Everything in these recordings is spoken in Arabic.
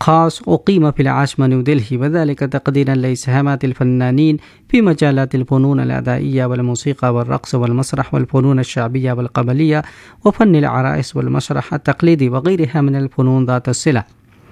خاص أقيم في العاصمة نيودلهي، وذلك تقديرا لإسهامات الفنانين في مجالات الفنون الأدائية والموسيقى والرقص والمسرح والفنون الشعبية والقبلية وفن العرائس والمسرح التقليدي وغيرها من الفنون ذات الصلة.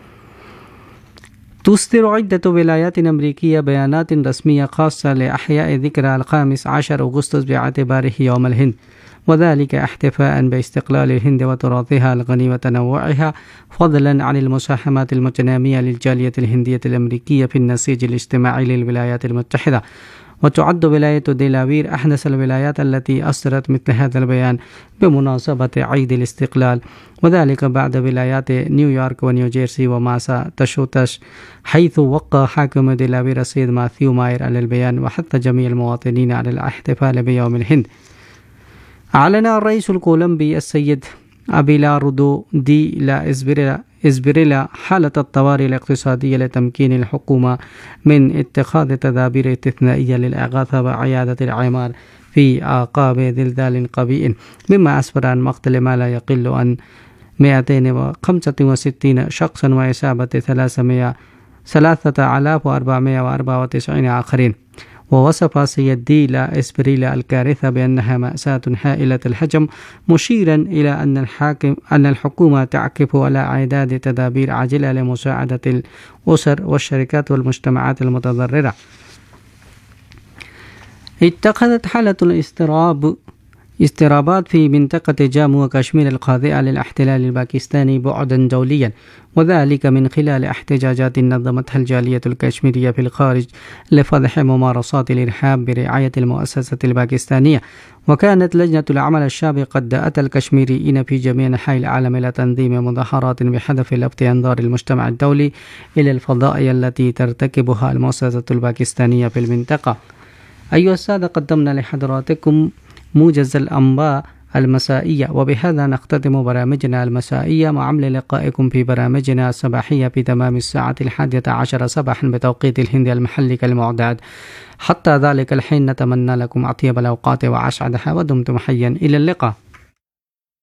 تصدر عدة ولايات أمريكية بيانات رسمية خاصة لإحياء ذكرى 15 أغسطس باعتباره يوم الهند، وذلك احتفاء باستقلال الهند وتراثها الغني وتنوعها، فضلا عن المساهمات المتنامية للجالية الهندية الأمريكية في النسيج الاجتماعي للولايات المتحدة. وتعد ولاية ديلاوير أحدث الولايات التي أصدرت مثل هذا البيان بمناسبة عيد الاستقلال، وذلك بعد ولايات نيويورك ونيوجيرسي وماساتشوستس، حيث وقع حاكم ديلاوير السيد ماثيو ماير على البيان وحث جميع المواطنين على الاحتفال بيوم الهند. أعلن الرئيس الكولومبي السيد أبيلاردو دي لا إسبريلا حالة الطوارئ الاقتصادية لتمكين الحكومة من اتخاذ تدابير استثنائية للإغاثة وعيادة الأعمار في أعقاب زلزال قوي، مما أسفر عن مقتل ما لا يقل عن 265 شخصا وإصابة 3494 آخرين. ووصف سيد دي لا إسبريلا الكارثة بأنها مأساة هائلة الحجم، مشيرا إلى أن الحكومة تعكف على إعداد تدابير عاجلة لمساعدة الأسر والشركات والمجتمعات المتضررة. اتخذت حالة اضطرابات في منطقة جامو وكشمير الخاضعة للاحتلال الباكستاني بعدا دوليا، وذلك من خلال احتجاجات نظمتها الجالية الكشميرية في الخارج لفضح ممارسات الإرهاب برعاية المؤسسة الباكستانية. وكانت لجنة العمل الشعبي قد دعت الكشميريين في جميع أنحاء العالم إلى تنظيم مظاهرات بهدف لفت أنظار المجتمع الدولي إلى الفضائح التي ترتكبها المؤسسة الباكستانية في المنطقة. أيها السادة، قدمنا لحضراتكم موجز الأنباء المسائية، وبهذا نختتم برامجنا المسائية مع أمل لقائكم في برامجنا الصباحية في تمام الساعة 11 صباحا بتوقيت الهند المحلي كالمعتاد. حتى ذلك الحين نتمنى لكم أطيب الأوقات وأسعدها، ودمتم حيا إلى اللقاء.